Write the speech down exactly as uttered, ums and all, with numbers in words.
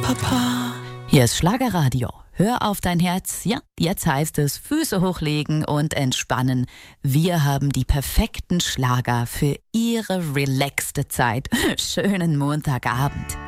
Papa. Hier ist Schlagerradio. Hör auf dein Herz. Ja, jetzt heißt es Füße hochlegen und entspannen. Wir haben die perfekten Schlager für Ihre relaxte Zeit. Schönen Montagabend.